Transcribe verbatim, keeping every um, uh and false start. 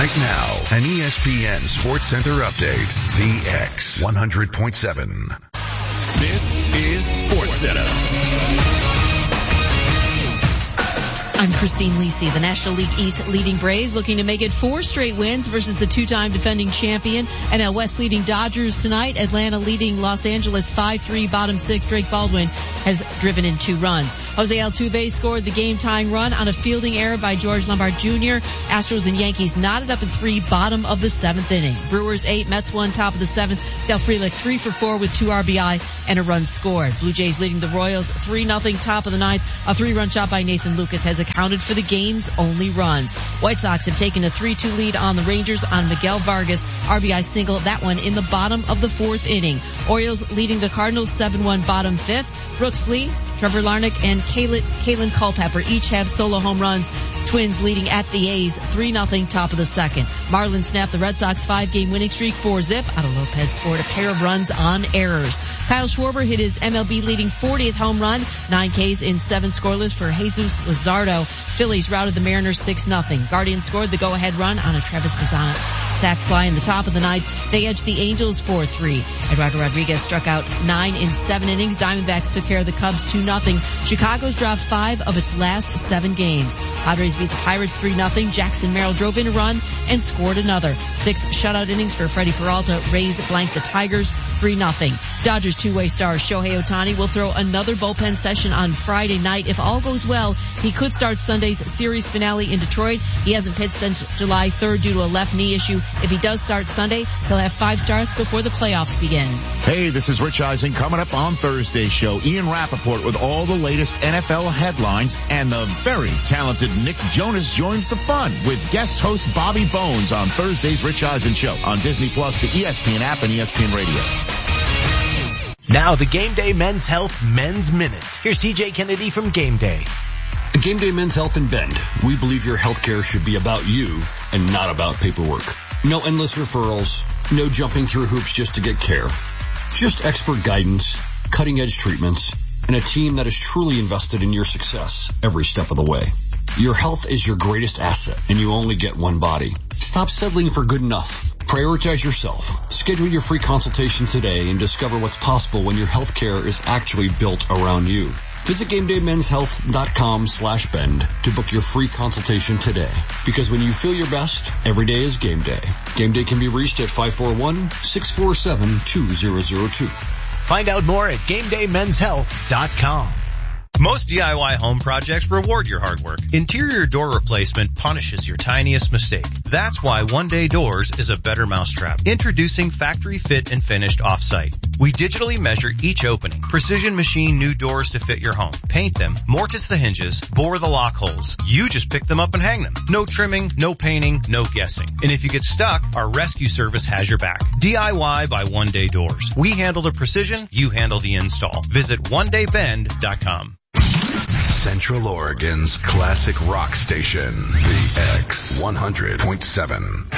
Right now, an E S P N Sports Center update. The X one hundred point seven. This is Sports Center. I'm Christine Lisi. The National League East leading Braves looking to make it four straight wins versus the two-time defending champion. N L West leading Dodgers tonight. Atlanta leading Los Angeles five three, bottom six. Drake Baldwin has driven in two runs. Jose Altuve scored the game-tying run on a fielding error by George Lombard Junior Astros and Yankees knotted up in three, bottom of the seventh inning. Brewers eight, Mets one, top of the seventh. Sal Frelick three for four with two R B I and a run scored. Blue Jays leading the Royals three nothing, top of the ninth. A three-run shot by Nathan Lucas has accounted for the game's only runs. White Sox have taken a three two lead on the Rangers on Miguel Vargas. R B I single, that one in the bottom of the fourth inning. Orioles leading the Cardinals seven one, bottom fifth. Brooks Lee, Trevor Larnach, and Kalen Culpepper each have solo home runs. Twins leading at the A's three nothing, top of the second. Marlins snapped the Red Sox five-game winning streak four zip. Otto Lopez scored a pair of runs on errors. Kyle Schwarber hit his M L B leading fortieth home run, nine Ks in seven scoreless for Jesus Luzardo. Phillies routed the Mariners six nothing. Guardians scored the go-ahead run on a Travis Bazzana sac fly in the top of the ninth. They edged the Angels four three. Eduardo Rodriguez struck out nine in seven innings. Diamondbacks took care of the Cubs two nothing. Chicago's dropped five of its last seven games. Padres beat the Pirates three nothing. Jackson Merrill drove in a run and scored another. Six shutout innings for Freddie Peralta. Rays blanked the Tigers three nothing. Dodgers two-way star Shohei Ohtani will throw another bullpen session on Friday night. If all goes well, he could start Sunday's series finale in Detroit. He hasn't pitched since July third due to a left knee issue. If he does start Sunday, he'll have five starts before the playoffs begin. Hey, this is Rich Eisen. Coming up on Thursday's show, Ian Rappaport with all the latest N F L headlines, and the very talented Nick Jonas joins the fun with guest host Bobby Bones on Thursday's Rich Eisen Show on Disney Plus, the E S P N app, and E S P N Radio. Now the Game Day Men's Health Men's Minute. Here's T J Kennedy from Game Day. At Game Day Men's Health in Bend, we believe your healthcare should be about you and not about paperwork. No endless referrals, no jumping through hoops just to get care. Just expert guidance, cutting-edge treatments, and a team that is truly invested in your success every step of the way. Your health is your greatest asset, and you only get one body. Stop settling for good enough. Prioritize yourself. Schedule your free consultation today and discover what's possible when your healthcare is actually built around you. Visit GameDayMen'sHealth.com slash bend to book your free consultation today. Because when you feel your best, every day is game day. Game Day can be reached at five four one, six four seven, two zero zero two. Find out more at Game Day Men's Health dot com. Most D I Y home projects reward your hard work. Interior door replacement punishes your tiniest mistake. That's why One Day Doors is a better mousetrap. Introducing factory fit and finished off-site. We digitally measure each opening, precision machine new doors to fit your home, paint them, mortise the hinges, bore the lock holes. You just pick them up and hang them. No trimming, no painting, no guessing. And if you get stuck, our rescue service has your back. D I Y by One Day Doors. We handle the precision, you handle the install. Visit one day bend dot com. Central Oregon's classic rock station, the X one hundred point seven.